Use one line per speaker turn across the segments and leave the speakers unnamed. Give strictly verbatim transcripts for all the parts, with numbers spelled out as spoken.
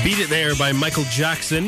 Beat It There by Michael Jackson.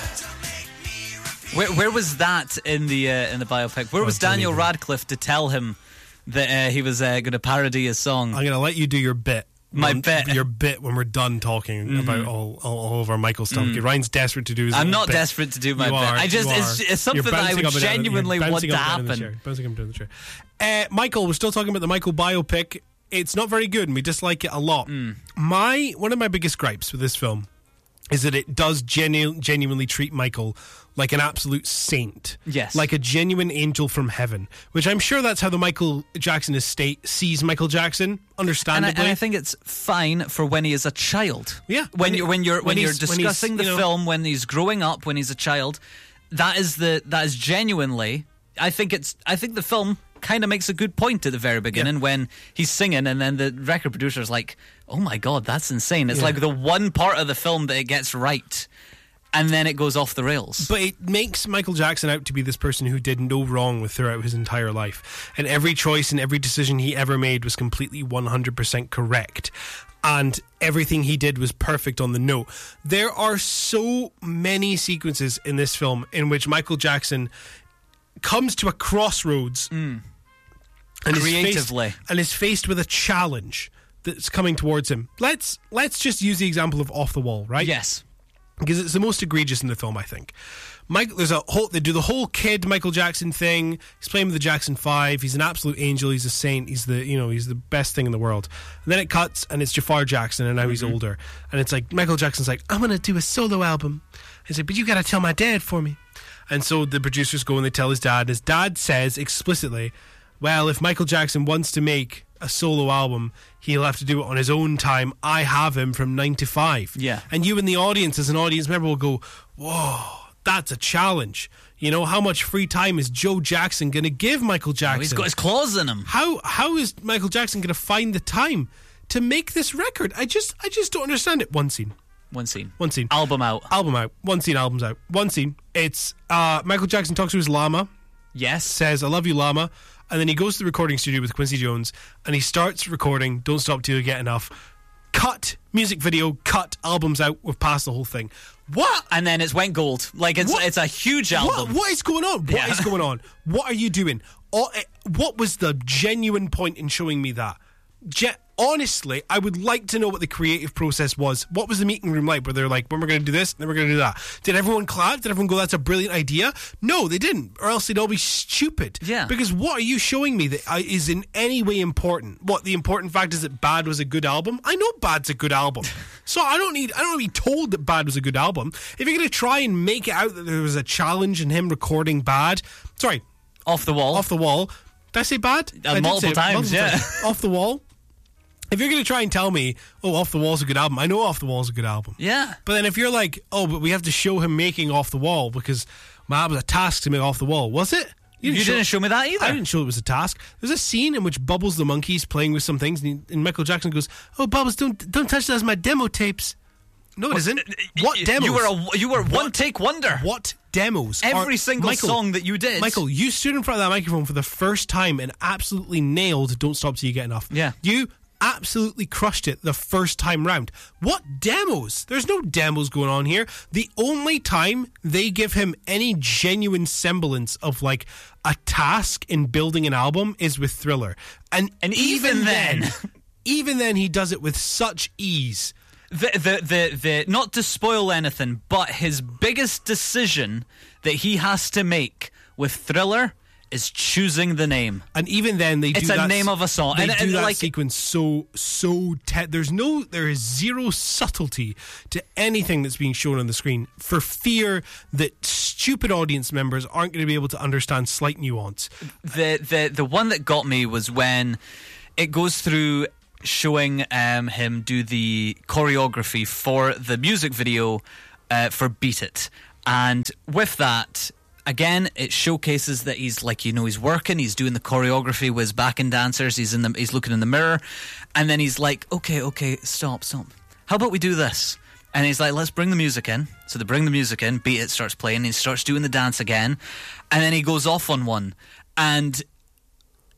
Where, where was that in the uh, in the biopic? Where was
Oh,
Daniel Radcliffe to tell him that uh, he was uh, going to parody his song?
I'm going to let you do your bit.
My
when,
bit.
Your bit when we're done talking mm-hmm. about all, all, all of our Michael stuff. Mm. Ryan's desperate to do his
I'm not
bit.
desperate to do my
you
bit.
Are,
I just it's, it's something that I would genuinely want to happen.
Bouncing up and down the chair. Uh, Michael, we're still talking about the Michael biopic. It's not very good, and we dislike it a lot. Mm. My one of my biggest gripes with this film is that it does genu- genuinely treat Michael like an absolute saint.
Yes.
Like a genuine angel from heaven, which I'm sure that's how the Michael Jackson estate sees Michael Jackson, understandably.
And I, and I think it's fine for when he is a child.
Yeah.
When, you, when you're when,
when
you're discussing the
you know,
film, when he's growing up, when he's a child, that is the that is genuinely, I think it's I think the film kind of makes a good point at the very beginning yeah. when he's singing and then the record producer's like, oh my god, that's insane. It's yeah. like the one part of the film that it gets right and then it goes off the rails.
But it makes Michael Jackson out to be this person who did no wrong with throughout his entire life, and every choice and every decision he ever made was completely one hundred percent correct, and everything he did was perfect on the note. There are so many sequences in this film in which Michael Jackson comes to a crossroads
mm.
and
creatively
is faced, and is faced with a challenge that's coming towards him. Let's let's just use the example of Off the Wall, right?
Yes,
because it's the most egregious in the film, I think. Mike, there's a whole they do the whole kid Michael Jackson thing. He's playing with the Jackson Five. He's an absolute angel. He's a saint. He's the you know he's the best thing in the world. And then it cuts, and it's Jafar Jackson, and now mm-hmm. he's older. And it's like Michael Jackson's like, I'm gonna do a solo album. He's like, but you gotta tell my dad for me. And so the producers go and they tell his dad. His dad says explicitly, well, if Michael Jackson wants to make a solo album, he'll have to do it on his own time. I have him from nine to five.
Yeah.
And you in the audience, as an audience member, will go, whoa, that's a challenge. You know, how much free time is Joe Jackson going to give Michael Jackson?
Oh, he's got his claws in him.
How How is Michael Jackson going to find the time to make this record? I just I just don't understand it. One scene.
One scene.
One scene.
Album out.
Album out. One scene, album's out. One scene. It's uh, Michael Jackson talks to his llama.
Yes.
Says, I love you, llama. And then he goes to the recording studio with Quincy Jones and he starts recording Don't Stop Till You Get Enough. Cut. Music video. Cut. Album's out. We've passed the whole thing. What?
And then it's went gold. Like, it's what? It's a huge album.
What, what is going on? What yeah. is going on? What are you doing? What was the genuine point in showing me that? Je- Honestly, I would like to know what the creative process was. What was the meeting room like where they're like, when we're going to do this, then we're going to do that? Did everyone clap? Did everyone go, that's a brilliant idea? No, they didn't. Or else they'd all be stupid.
Yeah.
Because what are you showing me that is in any way important? What, the important fact is that Bad was a good album? I know Bad's a good album. So I don't need, I don't need to be told that Bad was a good album. If you're going to try and make it out that there was a challenge in him recording Bad, sorry.
Off the Wall.
Off the Wall. Did I say Bad?
Uh,
I
multiple
say
times,
multiple
yeah.
Times. Off the Wall. If you're going to try and tell me, oh, Off the Wall's a good album, I know Off the Wall's a good album.
Yeah.
But then if you're like, oh, but we have to show him making Off the Wall because well, that was a task to make Off the Wall. Was it?
You, didn't, you show, didn't show me that either.
I didn't show it was a task. There's a scene in which Bubbles the monkey's playing with some things and, he, and Michael Jackson goes, oh, Bubbles, don't don't touch those my demo tapes. No, it isn't. What demos?
You were a, you were one take wonder.
What demos?
Every
are,
single
Michael,
song that you did.
Michael, you stood in front of that microphone for the first time and absolutely nailed Don't Stop Till You Get Enough.
Yeah.
You absolutely crushed it the first time round. What demos? There's no demos going on here. The only time they give him any genuine semblance of like a task in building an album is with Thriller. And,
and even, even then, then
even then he does it with such ease.
The, the the the not to spoil anything, but his biggest decision that he has to make with Thriller is choosing the name.
And even then they do
it's
that
a name of a song.
They
and,
do
and
that
like,
sequence so so te- there's no there is zero subtlety to anything that's being shown on the screen for fear that stupid audience members aren't going to be able to understand slight nuance.
The the the one that got me was when it goes through showing um, him do the choreography for the music video uh, for Beat It. And with that, again, it showcases that he's like, you know, he's working, he's doing the choreography with his backing dancers, he's in the, he's looking in the mirror, and then he's like, okay, okay, stop, stop. How about we do this? And he's like, let's bring the music in. So they bring the music in, Beat It starts playing, he starts doing the dance again, and then he goes off on one. And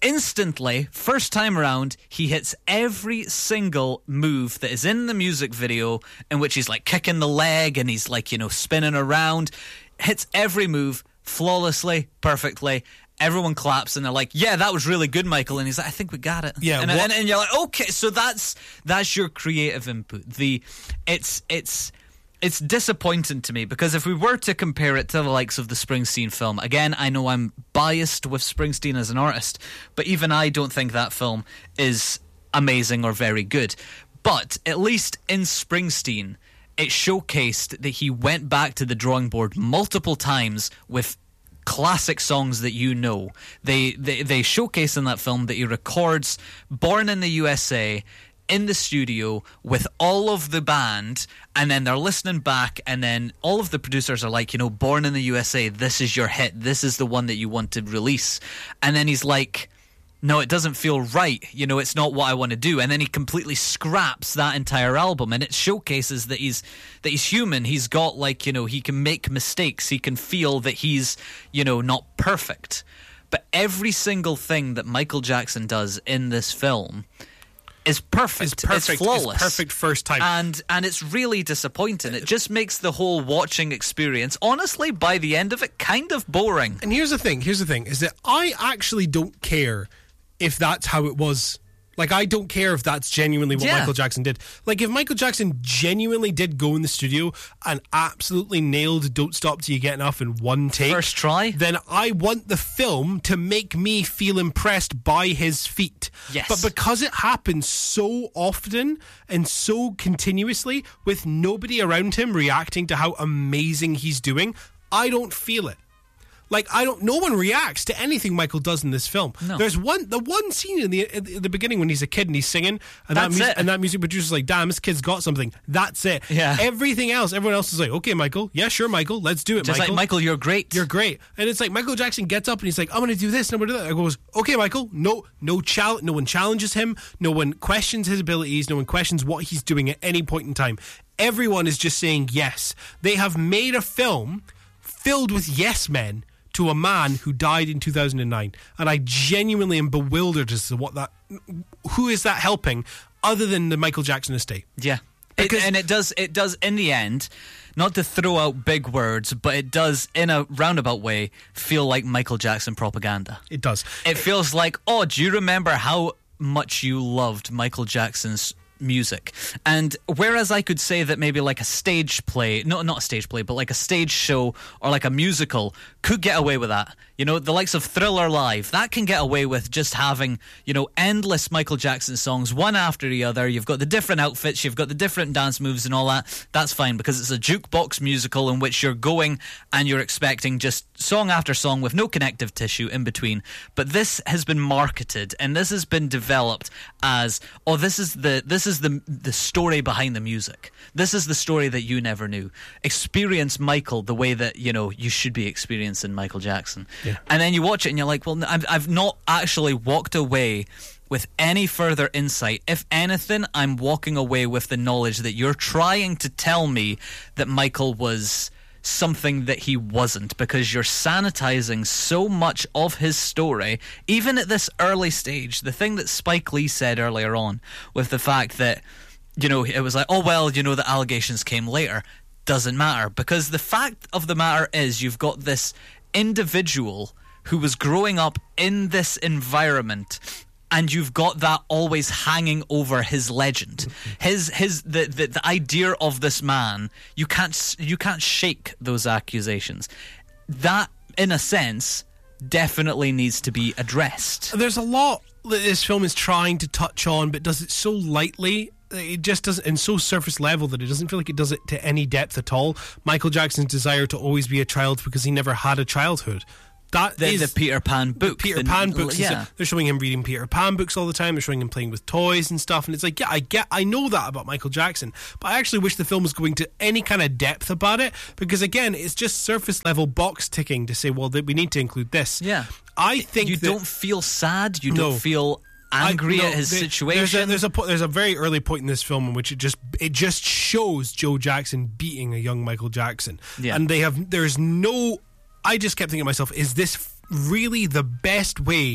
instantly, first time around, he hits every single move that is in the music video, in which he's like kicking the leg and he's like, you know, spinning around. Hits every move flawlessly, perfectly. Everyone claps and they're like, yeah, that was really good, Michael. And he's like, I think we got it.
Yeah,
and, and, and you're like, okay, so that's that's your creative input. The it's it's it's disappointing to me, because if we were to compare it to the likes of the Springsteen film, again, I know I'm biased with Springsteen as an artist, but even I don't think that film is amazing or very good. But at least in Springsteen, it showcased that he went back to the drawing board multiple times with classic songs that you know. They, they they showcase in that film that he records Born in the U S A in the studio with all of the band, and then they're listening back, and then all of the producers are like, you know, Born in the U S A, this is your hit, this is the one that you want to release. And then he's like, no, it doesn't feel right, you know, it's not what I want to do. And then he completely scraps that entire album, and it showcases that he's that he's human. He's got, like, you know, he can make mistakes, he can feel that he's, you know, not perfect. But every single thing that Michael Jackson does in this film is perfect.
It's perfect.
It's flawless.
It's perfect first time.
And and it's really disappointing. It just makes the whole watching experience, honestly, by the end of it, kind of boring.
And here's the thing, here's the thing, is that I actually don't care if that's how it was. Like, I don't care if that's genuinely what
Yeah.
Michael Jackson did. Like, if Michael Jackson genuinely did go in the studio and absolutely nailed Don't Stop Till You Get Enough in one take,
First try?
then I want the film to make me feel impressed by his feat.
Yes.
But because it happens so often and so continuously with nobody around him reacting to how amazing he's doing, I don't feel it. Like, I don't. No one reacts to anything Michael does in this film.
No.
There's one, the one scene in the in the beginning when he's a kid and he's singing, and
That's
that music,
it.
and that music producer's like, "Damn, this kid's got something." That's it.
Yeah.
Everything else, everyone else is like, "Okay, Michael. Yeah, sure, Michael. Let's do it,
Just
Michael.
like, Michael, you're great.
You're great." And it's like Michael Jackson gets up and he's like, "I'm going to do this and I'm going to do that." I goes, "Okay, Michael." No, no chal- No one challenges him. No one questions his abilities. No one questions what he's doing at any point in time. Everyone is just saying yes. They have made a film filled with yes men to a man who died in two thousand nine, and I genuinely am bewildered as to what that, who is that helping other than the Michael Jackson estate.
Yeah. It,
Because-
and it does, it does in the end, not to throw out big words, but it does, in a roundabout way, feel like Michael Jackson propaganda.
It does.
It feels like, oh, do you remember how much you loved Michael Jackson's music? And whereas I could say that maybe like a stage play, no, not a stage play, but like a stage show or like a musical could get away with that. You know, the likes of Thriller Live, that can get away with just having, you know, endless Michael Jackson songs, one after the other. You've got the different outfits, you've got the different dance moves and all that. That's fine, because it's a jukebox musical in which you're going and you're expecting just song after song with no connective tissue in between. But this has been marketed and this has been developed as, oh, this is the this is the the story behind the music. This is the story that you never knew. Experience Michael the way that, you know, you should be experiencing Michael Jackson.
Yeah.
And then you watch it and you're like, well, I've, I've not actually walked away with any further insight. If anything, I'm walking away with the knowledge that you're trying to tell me that Michael was something that he wasn't, because you're sanitizing so much of his story, even at this early stage. The thing that Spike Lee said earlier on, with the fact that, you know, it was like, oh, well, you know, the allegations came later. Doesn't matter, because the fact of the matter is you've got this individual who was growing up in this environment, and you've got that always hanging over his legend, his his the, the the idea of this man. You can't you can't shake those accusations. That, in a sense, definitely needs to be addressed.
There's a lot that this film is trying to touch on, but does it so lightly. It just doesn't, and so surface level that it doesn't feel like it does it to any depth at all. Michael Jackson's desire to always be a child because he never had a childhood. That
The,
is
the Peter Pan book.
Peter
the-
Pan books. and
Yeah.
stuff. They're showing him reading Peter Pan books all the time. They're showing him playing with toys and stuff. And it's like, yeah, I get, I know that about Michael Jackson, but I actually wish the film was going to any kind of depth about it, because again, it's just surface level box ticking to say, well, that we need to include this.
Yeah.
I think
You
that,
don't feel sad. You
No.
don't feel angry
I- no,
at his
there-
situation.
There's a, there's a po- there's a very early point in this film in which it just it just shows Joe Jackson beating a young Michael Jackson,
Yeah.
and they have there's no. I just kept thinking to myself, is this really the best way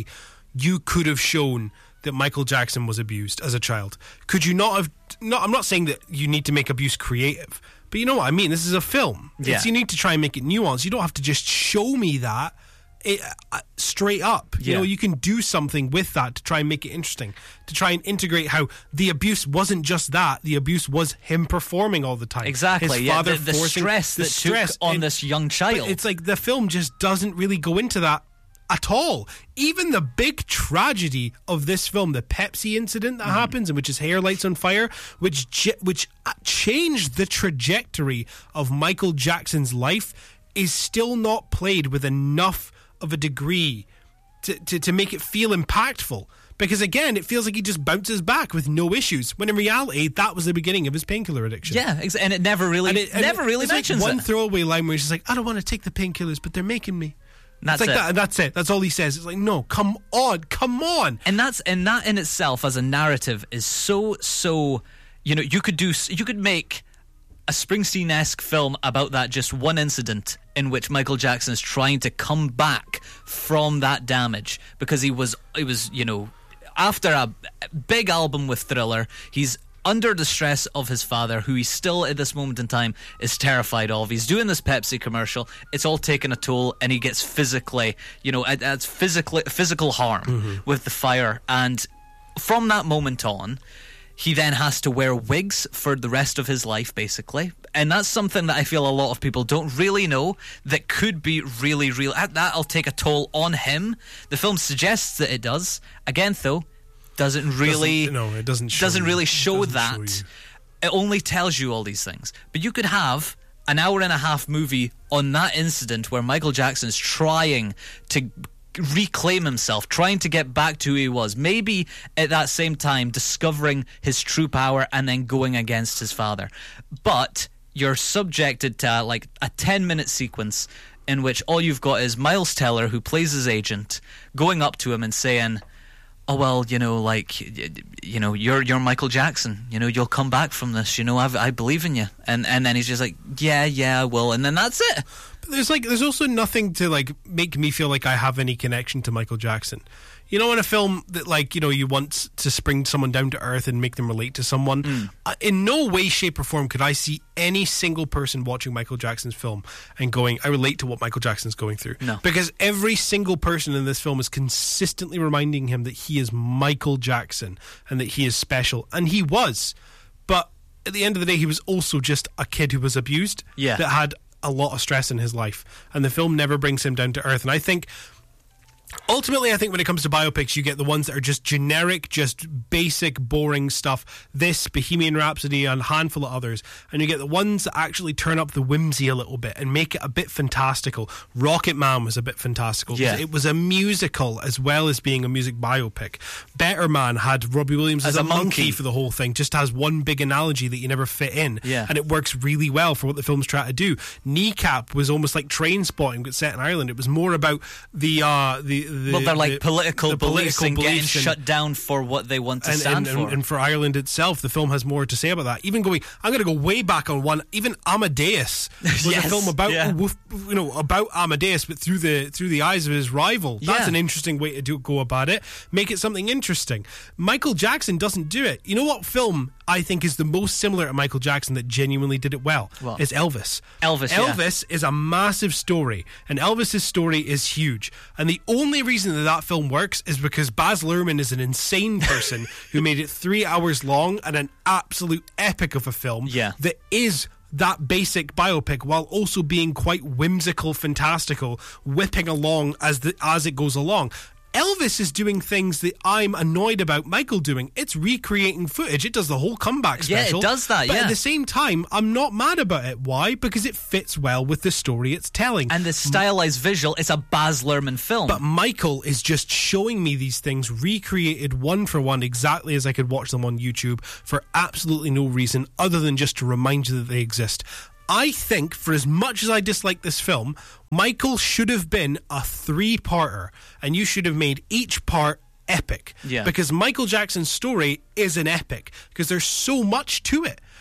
you could have shown that Michael Jackson was abused as a child? Could you not have... No, I'm not saying that you need to make abuse creative, but you know what I mean? This is a film.
Yeah.
It's, you need to try and make it nuanced. You don't have to just show me that it, uh, straight up. You
Yeah.
know, you can do something with that to try and make it interesting, to try and integrate how the abuse wasn't just that. The abuse was him performing all the time.
Exactly.
His
Yeah,
father
the, the
forcing-
stress
the
that
stress.
took on
And-
this young
but
child.
it's like the film just doesn't really go into that at all. Even the big tragedy of this film, the Pepsi incident that mm. happens, in which his hair lights on fire, which j- which changed the trajectory of Michael Jackson's life, is still not played with enough of a degree to, to, to make it feel impactful. Because again, it feels like he just bounces back with no issues, when in reality, that was the beginning of his painkiller addiction.
yeah, ex- and it never really,
And it, and
never
it-
really
it's
mentions
like one
it.
throwaway line where he's just like, I don't want to take the painkillers, but they're making me.
That's
it's like
it.
that, and that's it. That's all he says. It's like, no, come on, come on.
And that's and that in itself as a narrative is so so. You know, you could do you could make a Springsteen-esque film about that just one incident in which Michael Jackson is trying to come back from that damage because he was he was you know after a big album with Thriller, he's under the stress of his father, who he still at this moment in time is terrified of. He's doing this Pepsi commercial. It's all taking a toll, and he gets physically, you know, it's physically physical harm mm-hmm. with the fire. And from that moment on, he then has to wear wigs for the rest of his life, basically. And that's something that I feel a lot of people don't really know that could be really, real. That'll take a toll on him. The film suggests that it does. Again, though, doesn't really
doesn't, no, it doesn't show
doesn't
you.
really show
It doesn't
that.
show
It only tells you all these things. But you could have an hour and a half movie on that incident where Michael Jackson's trying to reclaim himself, trying to get back to who he was, maybe at that same time discovering his true power and then going against his father. But you're subjected to like a ten minute sequence in which all you've got is Miles Teller, who plays his agent, going up to him and saying, oh, well, you know, like, you know, you're you're Michael Jackson. You know, you'll come back from this. You know, I've, I believe in you. And and then he's just like, yeah, yeah, I will. And then that's it.
But there's like, there's also nothing to like make me feel like I have any connection to Michael Jackson. You know, in a film that, like, you know, you want to bring someone down to earth and make them relate to someone, mm. uh, in no way, shape, or form could I see any single person watching Michael Jackson's film and going, I relate to what Michael Jackson's going through.
No.
Because every single person in this film is consistently reminding him that he is Michael Jackson and that he is special. And he was. But at the end of the day, he was also just a kid who was abused,
yeah.
that had a lot of stress in his life. And the film never brings him down to earth. And I think... Ultimately, I think when it comes to biopics, you get the ones that are just generic, just basic, boring stuff. This, Bohemian Rhapsody, and a handful of others. And you get the ones that actually turn up the whimsy a little bit and make it a bit fantastical. Rocket Man was a bit fantastical.
Yeah.
It was a musical as well as being a music biopic. Better Man had Robbie Williams as,
as
a,
a monkey.
monkey for the whole thing. Just has one big analogy that you never fit in.
Yeah.
And it works really well for what the film's trying to do. Kneecap was almost like Train Spotting, but set in Ireland. It was more about the... Uh, the The,
well, they're like
the,
political
the
beliefs
political
and getting
beliefs and,
shut down for what they want to
and,
stand
and,
for.
And, and for Ireland itself, the film has more to say about that. Even going, I'm going to go way back on one. Even Amadeus was
yes,
a film about,
yeah.
you know, about Amadeus, but through the through the eyes of his rival. That's
yeah.
an interesting way to do go about it. Make it something interesting. Michael Jackson doesn't do it. You know what film I think is the most similar to Michael Jackson that genuinely did it well?
What?
Is Elvis.
Elvis.
Elvis
yeah.
is a massive story, and Elvis's story is huge. And the only reason that that film works is because Baz Luhrmann is an insane person who made it three hours long and an absolute epic of a film
yeah.
that is that basic biopic while also being quite whimsical, fantastical, whipping along as the as it goes along. Elvis is doing things that I'm annoyed about Michael doing. It's recreating footage. It does the whole comeback special.
Yeah, it does that,
but
yeah.
at the same time, I'm not mad about it. Why? Because it fits well with the story it's telling.
And the stylized visual, it's a Baz Luhrmann film.
But Michael is just showing me these things recreated one for one exactly as I could watch them on YouTube for absolutely no reason other than just to remind you that they exist. I think, for as much as I dislike this film, Michael should have been a three-parter, and you should have made each part epic.
Yeah.
Because Michael Jackson's story is an epic, because there's so much to it.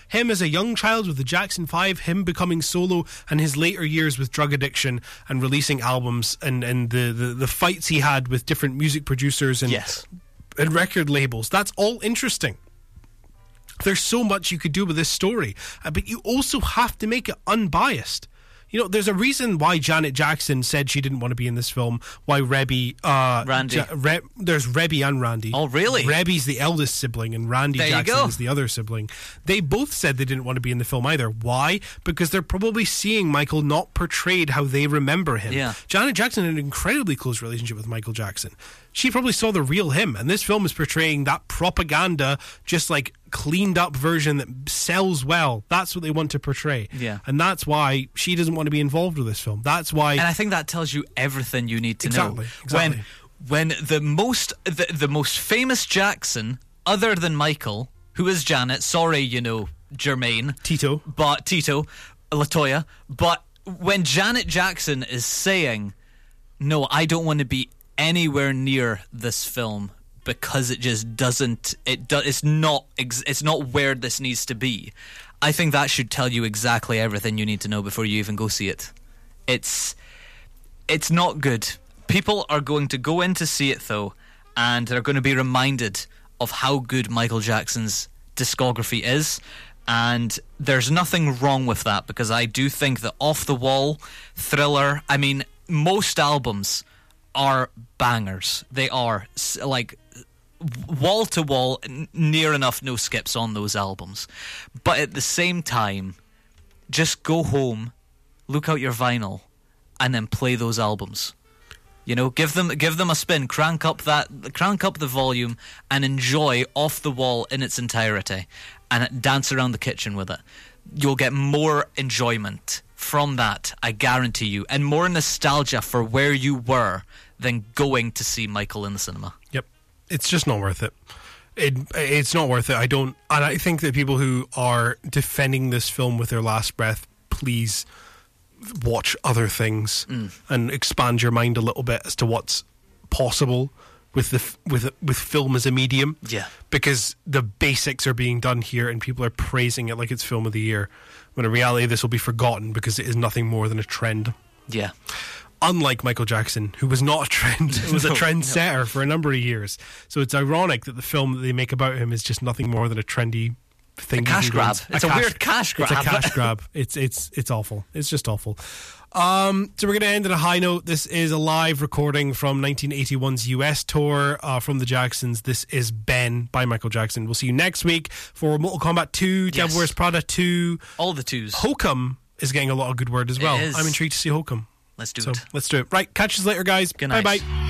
him as a young child with the Jackson five, him becoming solo, and his later years with drug addiction and releasing albums, and, and the, the, the fights he had with different music producers and,
Yes.
and record labels. That's all interesting. There's so much you could do with this story, uh, but you also have to make it unbiased. You know, there's a reason why Janet Jackson said she didn't want to be in this film. Why Rebby, uh,
Randy.
Ja- Re- there's Rebby and Randy.
Oh, really?
Rebby's the eldest sibling, and Randy
There you
Jackson
go.
is the other sibling. They both said they didn't want to be in the film either. Why? Because they're probably seeing Michael not portrayed how they remember him.
Yeah.
Janet Jackson had an incredibly close relationship with Michael Jackson. She probably saw the real him, and this film is portraying that propaganda, just like cleaned up version that sells well. That's what they want to portray.
Yeah.
And that's why she doesn't want to be involved with this film. That's why.
And I think that tells you everything you need to
Exactly,
know.
exactly.
When when the most the, the most famous Jackson, other than Michael, who is Janet, sorry, you know, Jermaine,
Tito.
but Tito, LaToya, but when Janet Jackson is saying, "No, I don't want to be anywhere near this film because it just doesn't it do, it's not ex, it's not where this needs to be," I think that should tell you exactly everything you need to know before you even go see it. It's it's not good. People are going to go in to see it though, and they're going to be reminded of how good Michael Jackson's discography is. And there's nothing wrong with that, because I do think that Off the Wall, Thriller, I mean, most albums are bangers. They are s- like wall to wall, n- near enough no skips on those albums. But at the same time, just go home, look out your vinyl, and then play those albums. You know, give them give them a spin, crank up that crank up the volume, and enjoy Off the Wall in its entirety, and dance around the kitchen with it. You'll get more enjoyment from that, I guarantee you, and more nostalgia for where you were than going to see Michael in the cinema.
Yep. It's just not worth it. It it's not worth it. I don't, and I think that people who are defending this film with their last breath, please watch other things
Mm.
and expand your mind a little bit as to what's possible with the f- with with film as a medium.
Yeah.
Because the basics are being done here, and people are praising it like it's film of the year, when in reality this will be forgotten because it is nothing more than a trend.
Yeah.
Unlike Michael Jackson, who was not a trend, it was a
No,
trendsetter for a number of years. So it's ironic that the film that they make about him is just nothing more than a trendy thing.
A cash
you can
grab.
go and-
It's a weird cash grab.
It's a cash grab. It's it's it's awful. It's just awful. Um, so we're going to end on a high note. This is a live recording from nineteen eighty-one's U S tour uh, from the Jacksons. This is Ben by Michael Jackson. We'll see you next week for Mortal Kombat two, Devil
Yes.
Wears Prada two.
All the twos.
Hokum is getting a lot of good word as well.
is.
I'm intrigued to see Hokum.
Let's do
So
it.
let's do it. Right, catch us later, guys.
Good
Bye
night.
bye.